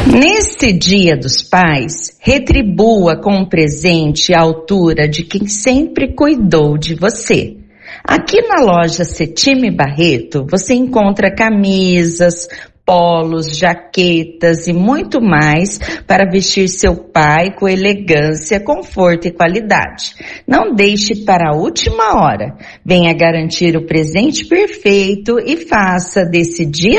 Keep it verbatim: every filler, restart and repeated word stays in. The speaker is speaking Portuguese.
Neste Dia dos Pais, retribua com um presente à altura de quem sempre cuidou de você. Aqui na loja Cetime Barreto, você encontra camisas, polos, jaquetas e muito mais para vestir seu pai com elegância, conforto e qualidade. Não deixe para a última hora. Venha garantir o presente perfeito e faça desse dia